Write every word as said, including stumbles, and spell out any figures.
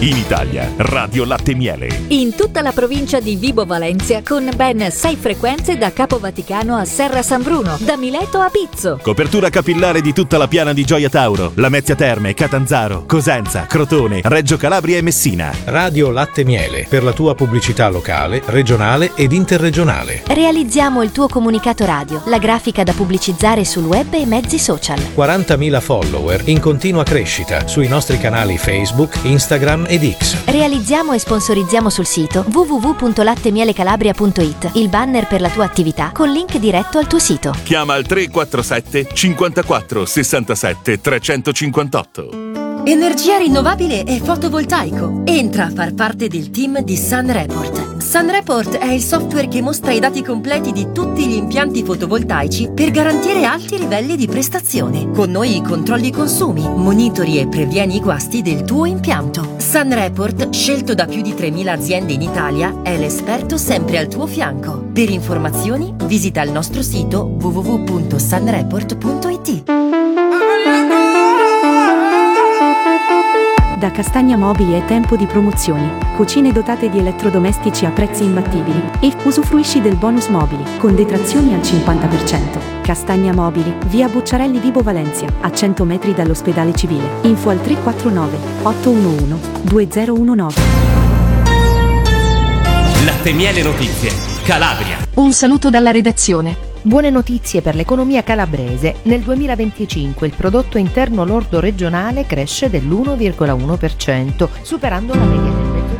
In Italia, Radio Latte Miele. In tutta la provincia di Vibo Valentia con ben sei frequenze da Capo Vaticano a Serra San Bruno, da Mileto a Pizzo. Copertura capillare di tutta la piana di Gioia Tauro, Lamezia Terme, Catanzaro, Cosenza, Crotone, Reggio Calabria e Messina. Radio Latte Miele, per la tua pubblicità locale, regionale ed interregionale. Realizziamo il tuo comunicato radio, la grafica da pubblicizzare sul web e mezzi social. quarantamila follower in continua crescita sui nostri canali Facebook, Instagram ed X. Realizziamo e sponsorizziamo sul sito w w w punto lattemielecalabria punto it il banner per la tua attività con link diretto al tuo sito. Chiama al tre quattro sette cinquantaquattro sessantasette trecentocinquantotto. Energia rinnovabile e fotovoltaico. Entra a far parte del team di SunReport. SunReport è il software che mostra i dati completi di tutti gli impianti fotovoltaici per garantire alti livelli di prestazione. Con noi controlli i consumi, monitori e previeni i guasti del tuo impianto. SunReport, scelto da più di tremila aziende in Italia, è l'esperto sempre al tuo fianco. Per informazioni visita il nostro sito w w w punto sunreport punto it. Da Castagna Mobili è tempo di promozioni. Cucine dotate di elettrodomestici a prezzi imbattibili. E usufruisci del bonus mobili, con detrazioni al cinquanta per cento. Castagna Mobili, via Bucciarelli Vibo Valencia, a cento metri dall'ospedale civile. Info al tre quattro nove otto uno uno due zero uno nove. Latte Miele Notizie, Calabria. Un saluto dalla redazione. Buone notizie per l'economia calabrese. Nel duemilaventicinque il prodotto interno lordo regionale cresce dell'uno virgola uno per cento, superando la media.